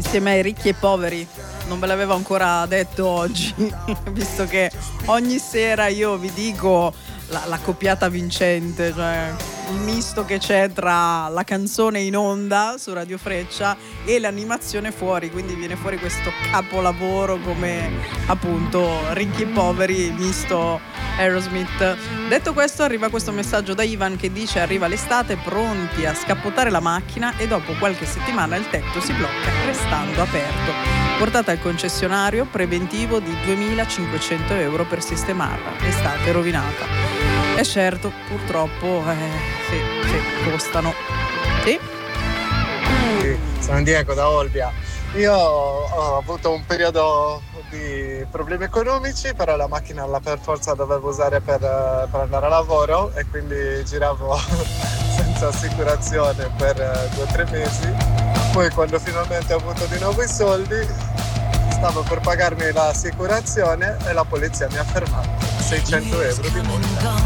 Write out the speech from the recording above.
insieme ai ricchi e poveri. Non ve l'avevo ancora detto oggi, visto che ogni sera io vi dico la coppiata vincente, cioè il misto che c'è tra la canzone in onda su Radio Freccia e l'animazione fuori, quindi viene fuori questo capolavoro come appunto ricchi e poveri misto Aerosmith. Detto questo, arriva questo messaggio da Ivan che dice: arriva l'estate, pronti a scappottare la macchina e dopo qualche settimana il tetto si blocca restando aperto. Portata al concessionario, preventivo di 2.500 euro per sistemarla. Estate rovinata. E certo, purtroppo sì, costano. Sì? Sì, sono Diego da Olbia. Io ho avuto un periodo di problemi economici, però la macchina per forza dovevo usare per andare a lavoro e quindi giravo senza assicurazione per 2 o 3 mesi. Poi quando finalmente ho avuto di nuovo i soldi stavo per pagarmi l'assicurazione e la polizia mi ha fermato. 600 euro di multa.